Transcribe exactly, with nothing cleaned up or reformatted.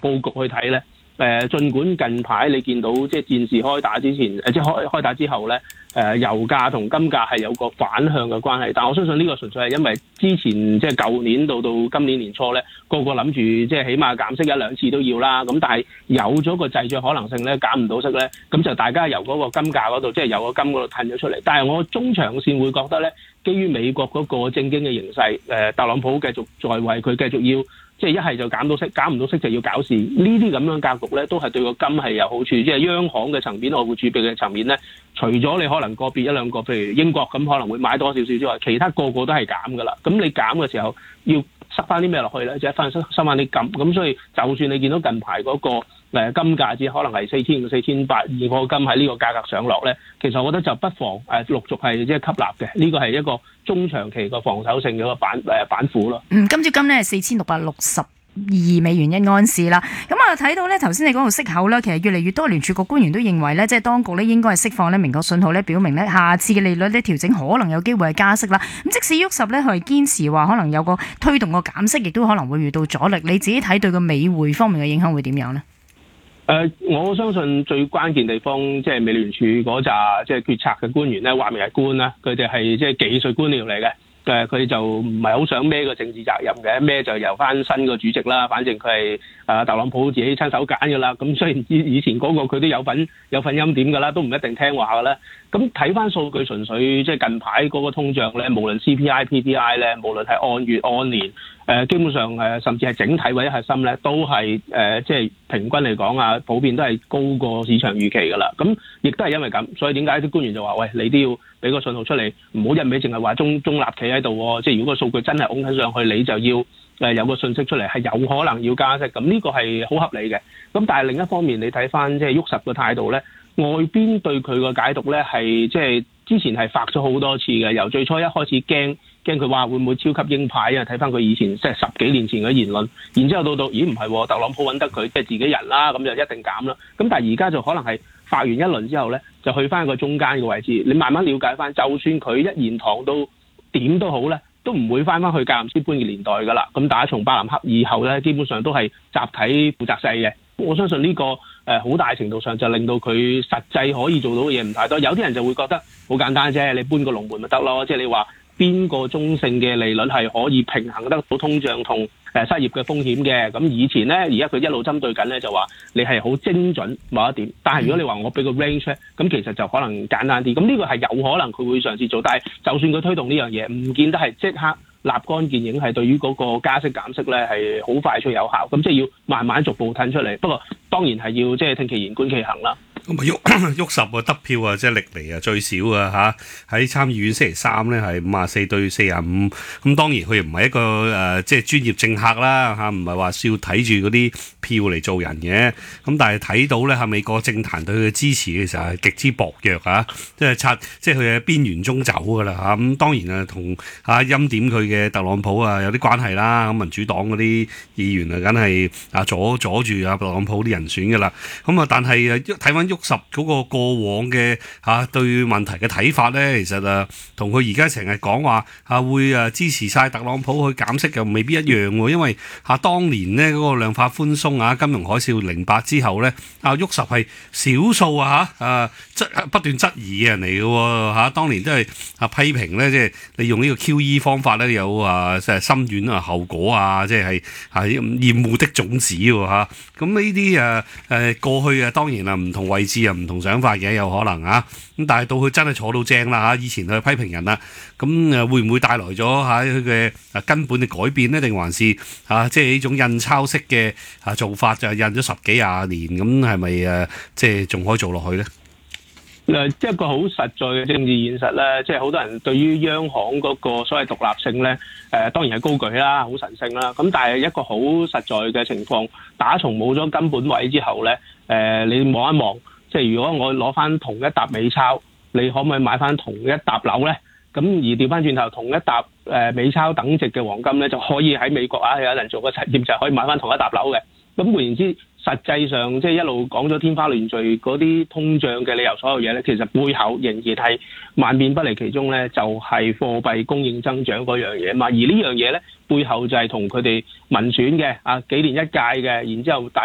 佈局去睇咧。誒、呃，儘管近排你見到即係戰事開打之前，誒、呃、即係開開打之後咧，誒、呃、油價同金價係有個反向嘅關係，但我相信呢個純粹係因為之前即係舊年到到今年年初咧，個個諗住即係起碼減息一兩次都要啦，咁但係有咗個滯脹可能性咧，減唔到息咧，咁就大家由嗰個金價嗰度即係由個金嗰度褪咗出嚟。但係我中長線會覺得咧，基於美國嗰個政經嘅形勢，誒、呃、特朗普繼續在位，佢繼續要。即係一係就減到息，減唔到息就要搞事。呢啲咁樣格局咧，都係對個金係有好處。即係央行嘅層面、外匯儲備嘅層面咧，除咗你可能個別一兩個，譬如英國咁可能會買多少少之外，其他個個都係減㗎啦。咁你減嘅時候要塞翻啲咩落去咧？即係翻塞塞翻啲金。咁所以就算你見到近排嗰個誒金價只可能係四千四千八，而個金喺呢個價格上落咧，其實我覺得就不妨誒陸續係即係吸納嘅。呢個係一個中長期個防守性嘅一個板誒板斧咯。 嗯，今朝金咧係四千六百六十二美元一盎司啦。咁啊睇到咧頭先你講到息口啦，其實越嚟越多聯儲局官員都認為咧，即係當局咧應該係釋放咧明確信號咧，表明咧下次嘅利率咧調整可能有機會係加息啦。咁即使沃什咧佢係堅持話可能有個推動個減息，亦都可能會遇到阻力。你自己睇對個美匯方面嘅影響會點樣呢？ 誒、呃，我相信最關鍵地方即係美聯儲嗰紮即係決策嘅官員咧，話明係官啦，佢哋係即係技術官僚嚟嘅。誒，佢就唔係好想孭個政治責任嘅，孭就由翻新個主席啦。反正佢係誒特朗普自己親手揀㗎啦。咁雖然以以前嗰個佢都有份有份欽點㗎啦，都唔一定聽話㗎啦。咁睇翻數據，純粹即係近排嗰個通脹咧，無論 C P I、P P I 咧，無論係按月按年，誒、呃、基本上誒甚至係整體或者核心咧，都係誒、呃、即係平均嚟講啊，普遍都係高過市場預期㗎啦。咁亦都係因為咁，所以點解啲官員就話：喂，你都要俾個信號出嚟，唔好一味淨係話中中立企喺度喎。即係如果個數據真係拱緊上去，你就要誒有個信息出嚟，係有可能要加息。咁呢個係好合理嘅。咁但係另一方面，你睇翻即係沃什嘅態度咧。外邊對佢個解讀咧係即係之前係發咗好多次嘅，由最初一開始驚驚佢話會唔會超級鷹派啊？睇翻佢以前即係十幾年前嘅言論，然之後到到咦唔係，特朗普揾得佢即係自己人啦，咁就一定減啦。咁但係而家就可能係發完一輪之後咧，就去翻個中間嘅位置，你慢慢了解翻，就算佢一言堂到點都好咧，都唔會翻翻去格林斯潘嘅年代㗎啦。咁大家從伯南克以後咧，基本上都係集體負責制嘅。我相信呢個誒好大程度上就令到佢實際可以做到嘅嘢唔太多。有啲人就會覺得好簡單啫，你搬個龍門咪得咯。即係你話邊個中性嘅利率係可以平衡得到通脹同誒失業嘅風險嘅？咁以前咧，而家佢一路針對緊咧就話你係好精準某一點。但係如果你話我俾個 range 咧，咁其實就可能簡單啲。咁呢個係有可能佢會嘗試做，但係就算佢推動呢樣嘢，唔見得係即刻立竿見影，係對於嗰個加息減息咧係好快速有效，咁即係要慢慢逐步褪出嚟。不過當然係要即係聽其言觀其行啦。 咁啊，沃沃什啊得票啊，即係歷嚟啊最少啊嚇！喺參議院星期三咧係五十四對四十五，咁當然佢唔係一個誒、呃、即係專業政客啦嚇，唔係話需要睇住嗰啲票嚟做人嘅。咁但係睇到咧，喺美國政壇對佢嘅支持嘅時候係極之薄弱嚇，即係擦即係佢喺邊緣中走㗎啦嚇。咁當然啊，同啊欽點佢嘅特朗普啊有啲關係啦。咁民主黨嗰啲議員啊，梗係啊阻阻住啊特朗普啲人選㗎啦。咁啊，但係啊睇翻沃什嗰個過往嘅嚇、啊、對問題嘅睇法咧，其實啊同佢而家成日講話啊會啊支持晒特朗普去減息又未必一樣喎，因為嚇、啊、當年咧嗰、那個量化寬鬆啊金融海嘯零八之後咧，啊沃什係少數啊嚇啊質不斷質疑嘅人嚟嘅喎嚇，當年都係啊批評咧，即係你用呢個 Q E 方法咧有啊即係深遠啊後果啊，即係係厭惡的種子喎嚇。咁呢啲誒誒過去啊當然啊唔同位置啊唔同想法嘅有可能啊，咁但係到佢真係坐到正啦嚇，以前佢批評人啦，咁誒會唔會帶來咗嚇佢嘅啊根本嘅改變呢？定還是啊即係呢種印鈔式嘅啊做法就印咗十幾廿年，咁係咪誒即係仲可以做落去呢？ 誒，即係一個好實在嘅政治現實咧，即係好多人對於央行嗰個所謂獨立性咧，誒、呃、當然係高舉啦，好神聖啦。咁但係一個好實在嘅情況，打從冇咗根本位之後咧，誒、呃、你望一望，即係如果我攞翻同一沓美鈔，你可唔可以買翻同一沓樓咧？咁而調翻轉頭，同一沓誒美鈔等值嘅黃金咧，就可以喺美國啊有人做個實驗，就可以買翻同一沓樓嘅。咁換言之，實際上即係一路講咗天花亂墜嗰啲通脹嘅理由，所有嘢咧，其實背後仍然係萬變不離其中咧，就係貨幣供應增長嗰樣嘢嘛。而呢樣嘢咧，背後就係同佢哋民選嘅啊幾年一屆嘅，然之後大